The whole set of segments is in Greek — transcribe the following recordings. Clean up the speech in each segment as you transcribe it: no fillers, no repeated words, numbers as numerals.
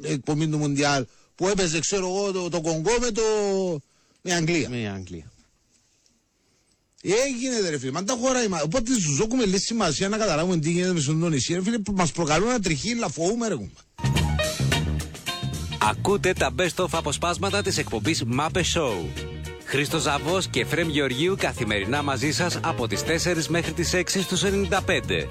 εκπομπή του Μουντιάλ που έπαιζε, ξέρω εγώ, το Κονγκό με Αγγλία. Με Αγγλία. Έγινε ρε φίλε, μα τα χώρα είμαστε. Οπότε τους έχουμε λίγη σημασία να καταλάβουμε τι γίνεται με στον νησί. Ρε φίλε, μας προκαλούν ένα τριχύλα, φοβούμε ρε κουμπά. Ακούτε τα best of αποσπάσματα της εκπομπής Μάπε Show. Χρήστος Ζαβός και Εφραίμ Γεωργίου καθημερινά μαζί σας από τις 4 μέχρι τις 6 στους 95.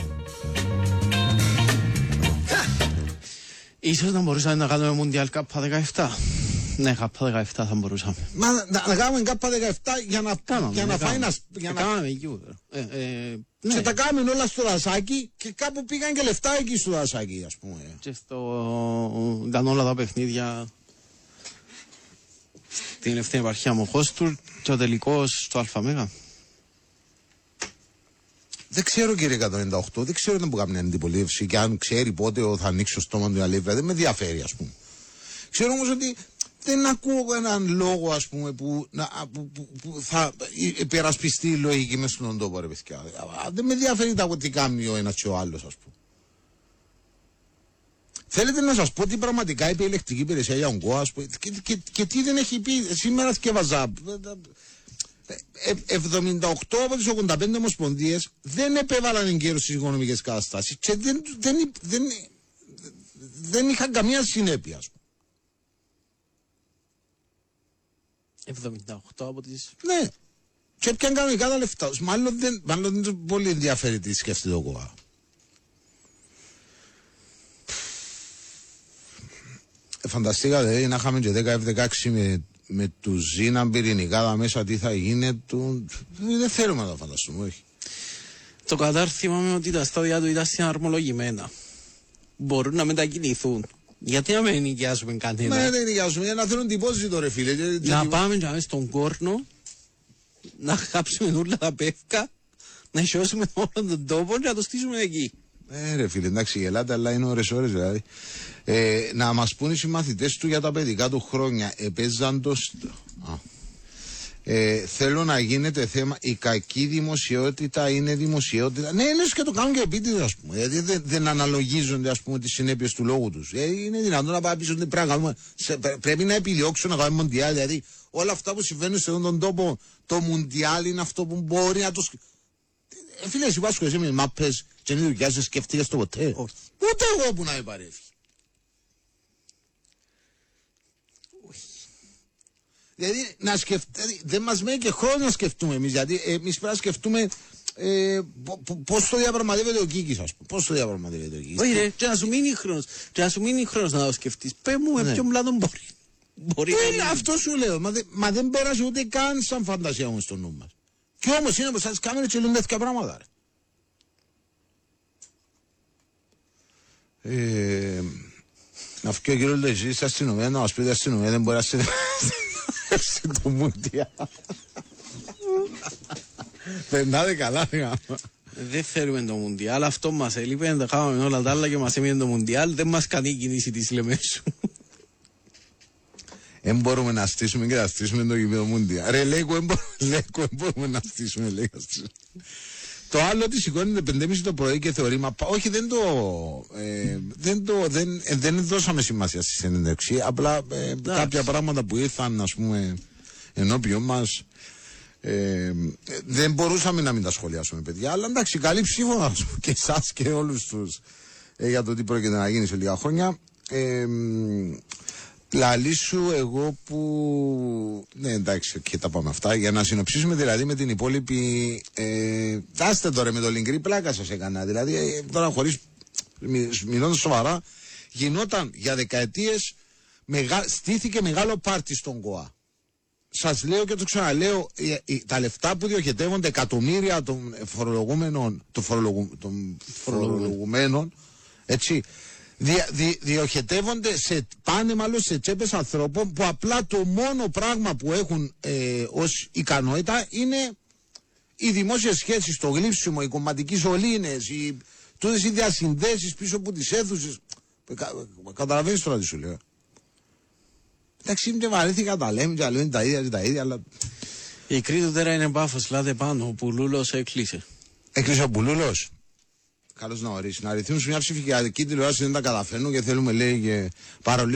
Ίσως να μπορούσαμε να κάνουμε Μουντιάλ ΚΑΠΑ 17. Ναι, ΚΑΠΑ 17 θα μπορούσαμε. Μα να κάνουμε ΚΑΠΑ 17 για να φάει να... Κάναμε εκεί. Και τα κάνουμε όλα στο δασάκι και κάπου πήγαν και λεφτά εκεί στο δασάκι, ας πούμε. Και ήταν όλα τα παιχνίδια στην τελευταία επαρχία Μοχώστουρ και ο τελικός στο ΑΜΕΓΑ. Δεν ξέρω κύριε 198, δεν ξέρω αν που κάνει αντιπολίτευση και αν ξέρει πότε θα ανοίξει το στόμα του η αλήθεια, δεν με ενδιαφέρει ας πούμε. Ξέρω όμως ότι δεν ακούω έναν λόγο ας πούμε που θα υπερασπιστεί η λογική μες στον τόπο ρε παιδιά. Δεν με ενδιαφέρει τι κάνει ο ένας και ο άλλος ας πούμε. Θέλετε να σας πω τι πραγματικά είπε η ηλεκτρική υπηρεσία για ογκό ας πούμε και τι δεν έχει πει. Σήμερα θυκεύαζα 78 από τις 85 ομοσπονδίες δεν επέβαλαν εγκαίρως στις οικονομικές καταστάσεις και δεν είχαν καμία συνέπεια. 78 από τις... Ναι. Και έπιαν κανονικά τα λεφτά. Μάλλον δεν είναι πολύ ενδιαφέρει τι σκέφτεται ο ΚΟΑ. Φανταστήκατε να είχαμε και 10-16 με του Ζήναν πυρηνικά τα μέσα τι θα γίνει. Δεν θέλουμε να το φανταστούμε, όχι. Το Κατάρ θυμάμαι ότι τα στάδια του ήταν συναρμολογημένα. Μπορούν να μετακινηθούν. Γιατί να μην νοικιάσουμε κανένα. Ναι, δεν νοικιάσουμε, για να θέλουν τυπώση ρε φίλε. Να πάμε και μέσα στον κόρνο, να χάψουμε όλα τα πεύκα, να σιώσουμε όλο τον τόπο και να το στήσουμε εκεί. Ρε φίλε, εντάξει, γελάτε, αλλά είναι ώρες δηλαδή. Να μας πούν οι συμμαθητές του για τα παιδικά του χρόνια. Επέζαν το... θέλω να γίνεται θέμα. Η κακή δημοσιότητα είναι δημοσιότητα. Ναι, λες και το κάνουν και επίτηδες, ας πούμε. Δηλαδή δεν αναλογίζονται, ας πούμε, τις συνέπειες του λόγου τους. Είναι δυνατόν να πάει πίσω ότι πρέπει να επιδιώξουν να κάνουμε Μουντιάλ. Δηλαδή όλα αυτά που συμβαίνουν σε αυτόν τον τόπο, το Μουντιάλ είναι αυτό που μπορεί να το. Φίλε, εσύ πας εσύ με μάπες και είναι δουλειά σου, σκεφτείκες το ποτέ. Όχι. Ούτε εγώ που να με παρεύει. Δηλαδή, δεν μας μένει και χρόνο να σκεφτούμε εμείς, γιατί εμείς πρέπει να σκεφτούμε πώς το διαπραγματεύεται ο Κίκης, ας πούμε. Πώς το διαπραγματεύεται ο Κίκης. Όχι ρε, και να σου μείνει χρόνος να το σκεφτείς. Πες μου με ποιον πλάτο μπορεί. Αυτό σου λέω, μα δεν πέρασε ούτε καν σαν φαντασία όμως στο νου μας. Κι όμως είναι πως θα τις κάνουμε και λένε τέτοια πράγματα, ρε. Να φύγει ο κύριος Λεζής στα αστυνομία, να μας πει τα αστυνομία δεν μπορεί να συνεχίσει το Μουντιάλ. Περνάτε καλά, δεν θέλουμε το Μουντιάλ, αυτό μας έλειπε, να κάνουμε όλα τα άλλα και μας έμεινε το Μουντιάλ, δεν μας κάνει η κινήση της Λεμέσου. Δεν μπορούμε να στήσουμε και να στήσουμε το γηπέδο Μουντιάλ. Ρε Λέικο, δεν μπορούμε να στήσουμε, λέει. Το άλλο ότι σηκώνεται 5.30 το πρωί και θεωρεί, μα όχι δεν δώσαμε σημασία στη συνέντευξη, απλά κάποια πράγματα που ήρθαν, ας πούμε, ενώπιον μας, δεν μπορούσαμε να μην τα σχολιάσουμε, παιδιά, αλλά εντάξει, καλή ψήφο και εσάς και όλους τους για το τι πρόκειται να γίνει σε λίγα χρόνια. Λαλή σου εγώ που... Ναι, εντάξει, και τα πάμε αυτά. Για να συνοψίσουμε δηλαδή με την υπόλοιπη... Άστε τώρα με το Λιγκρί, πλάκα σας έκανα. Δηλαδή τώρα χωρίς... Μιλώντας σοβαρά, γινόταν για δεκαετίες... Στήθηκε μεγάλο πάρτι στον ΚΟΑ. Σας λέω και το ξαναλέω, τα λεφτά που διοχετεύονται, εκατομμύρια των φορολογουμένων, έτσι... διοχετεύονται πάνε μάλλον σε τσέπες ανθρώπων που απλά το μόνο πράγμα που έχουν ως ικανότητα είναι οι δημόσιες σχέσεις, το γλύψιμο, οι κομματικοί σωλήνες, τούτες οι διασυνδέσεις πίσω από τις αίθουσες. Καταλαβαίνεις τώρα τι σου λέω. Εντάξει, και βαρέθηκα, τα λέμε και λέμε τα ίδια, αλλά... Η Κρήτη τώρα είναι Πάφος, λάτε πάνω, ο Πουλούλος έκλεισε. Έκλεισε ο Πουλούλος. Καλώς να ορίσει. Να ρυθμίσουμε μια ψηφιακή τηλεόραση, δεν τα καταφέρνουν και θέλουμε, λέει, και παρολίγο